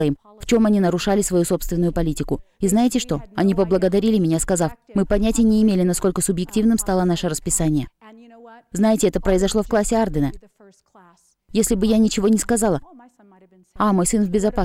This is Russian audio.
им, в чем они нарушали свою собственную политику. И знаете что? Они поблагодарили меня, сказав: «Мы понятия не имели, насколько субъективным стало наше расписание». Знаете, это произошло в классе Ардена. Если бы я ничего не сказала: «А, мой сын в безопасности»,